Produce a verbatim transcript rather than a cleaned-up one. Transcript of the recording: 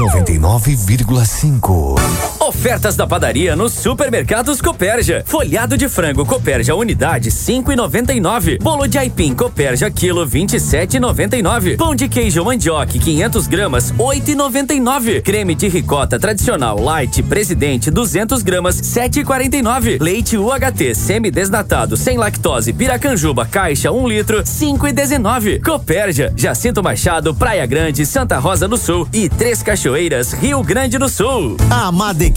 noventa e nove vírgula cinco. Ofertas da padaria nos supermercados Copérgia. Folhado de frango Copérgia unidade cinco e noventa e nove. Bolo de aipim Copérgia quilo vinte e sete e noventa e nove. Pão de queijo mandioca quinhentos gramas oito e noventa e nove. Creme de ricota tradicional light Presidente duzentos gramas sete e quarenta e nove. Leite U H T semi-desnatado sem lactose Piracanjuba caixa um litro cinco e dezenove. Copérgia, Jacinto Machado, Praia Grande, Santa Rosa do Sul e Três Cachoeiras, Rio Grande do Sul. A Madec